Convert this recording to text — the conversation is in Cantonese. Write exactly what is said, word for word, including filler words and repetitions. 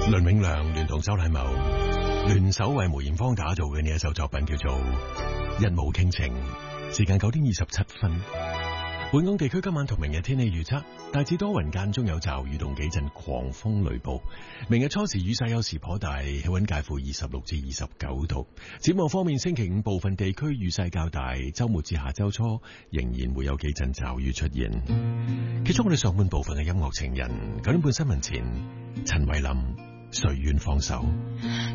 倫永亮聯同周禮茂聯手為梅艷芳打造嘅呢一首作品叫做《一舞傾情》，時間九點二十七分。本港地區今晚同明日天氣預測，大致多雲間中有驟雨同幾陣狂風雷暴。明日初時雨勢有時頗大，氣溫介乎二十六至二十九度。展望方面，星期五部分地區雨勢較大，周末至下周初仍然會有幾陣驟雨出現。結束我哋上半部分嘅音樂情人，九點半新聞前，陳慧琳隨緣放手。